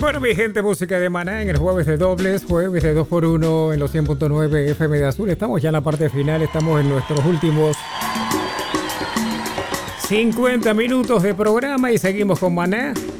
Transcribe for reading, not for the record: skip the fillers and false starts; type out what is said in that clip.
Bueno, mi gente, música de Maná en el jueves de dobles, jueves de 2x1 en los 100.9 FM de Azul. Estamos ya en la parte final, estamos en nuestros últimos 50 minutos de programa y seguimos con Maná.